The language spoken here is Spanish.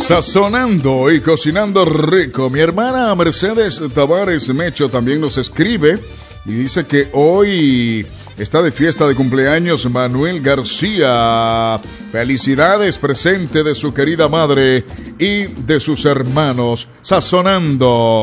Sazonando y cocinando rico. Mi hermana Mercedes Tavares Mecho también nos escribe y dice que hoy está de fiesta de cumpleaños Manuel García. Felicidades, presente de su querida madre y de sus hermanos. Sazonando.